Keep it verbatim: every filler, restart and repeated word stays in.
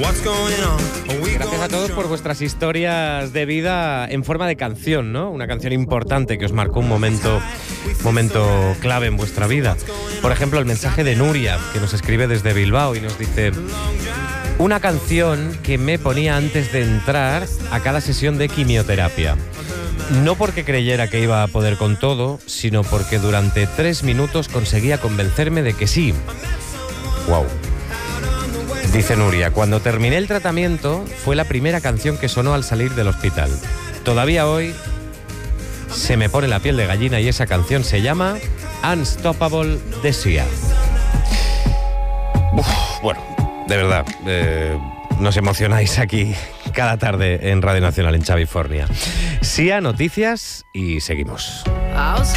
Gracias a todos por vuestras historias de vida en forma de canción, ¿no? Una canción importante que os marcó un momento, momento clave en vuestra vida. Por ejemplo, el mensaje de Nuria, que nos escribe desde Bilbao y nos dice: una canción que me ponía antes de entrar a cada sesión de quimioterapia. No porque creyera que iba a poder con todo, sino porque durante tres minutos conseguía convencerme de que sí. Wow. Dice Nuria: cuando terminé el tratamiento fue la primera canción que sonó al salir del hospital. Todavía hoy se me pone la piel de gallina y esa canción se llama Unstoppable de Sia. Uf, bueno, de verdad, eh, nos emocionáis aquí cada tarde en Radio Nacional en California. Sia, noticias y seguimos.